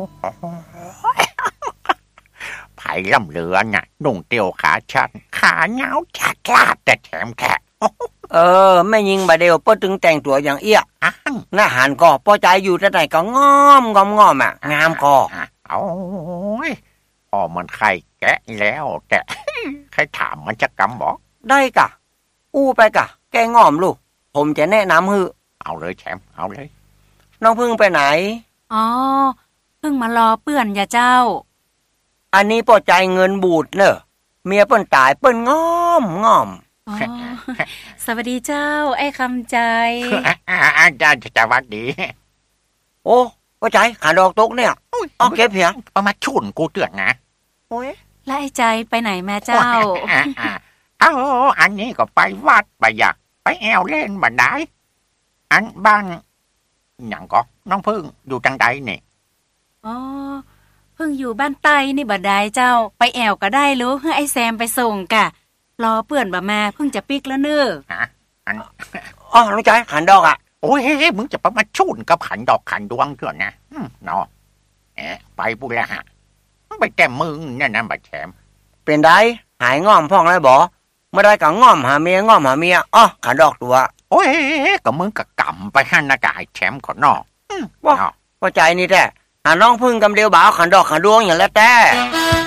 ไผ่ล่ำเหลือน่ะนุ่งเตียวขาชันขาเงาจัดลาดแต่แถมแค่แม่ยิงบาเดียวเปิ้ลถึงแต่งตัวอย่างเอี้ยหน้าหันก็พอใจอยู่ที่ไหนก็ง้อมอ่ะงามก็โอ้ยพอมันใครแกะแล้วแต่ใครถามมันจะกำบอกได้กะอู้ไปกะแกง้อมลูกผมจะแนะนำฮือเอาเลยแชมป์เอาเลยน้องพึ่งไปไหนอ๋อพึ่งมารอเปื่อนอย่าเจ้าอันนี้พอใจเงินบูดเนอะเมียเปิ้นตายเปิ้นง้อมอ๋อสวัสดีเจ้าไอ้คำใจจะวัดดีโอ้พอใจขาดอกตกเนี่ยเอาเก็บเพียงเอามาชุนกูเตือนนะโอ้ยแล้วไอ้ใจไปไหนแม่เจ้าอันนี้ก็ไปวัดไปอยากไปแอวเล่นบันไดอันบ้านอย่างก็น้องพึ่งอยู่จังใดนี่อ๋อพึ่งอยู่บ้านใต้นี่บัดได้เจ้าไปแอวก็ได้รู้ให้ไอ้แซมไปส่งกะรอเปื่อนบ่มาพึ่งจะปิกแล้วเน้ออ๋อน้องใจขันดอกอ่ะโอ้ยมึงจะไปมาชุนกับขันดอกขันดวงเถอะนะเนาะไปปุระฮะไปแก้มึงเนี่ยนะบัดแชมเป็นได้หายง้อมพ่องแล้วบ่เมื่อไรก็ง้อมหาเมียอ๋อขันดอกตัวโอ้ยก็มึงก็กำไปหันนะกายแชมป์ขอนอกว่าพอใจนี่แท้หาน้องพึ่งกำเดียวบ่าวขันดอกขันดวงอย่างแล้วแต่